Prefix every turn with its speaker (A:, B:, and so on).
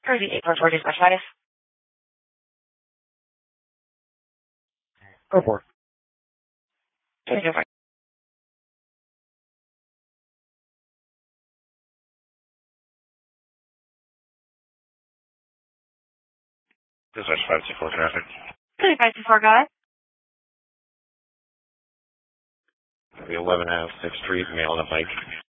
A: Jersey 844 dispatch.
B: Go for it.
A: Thank you.
B: Dispatch 524 traffic.
A: 524, go ahead.
B: The 11 Ave 6th Street, male on a bike.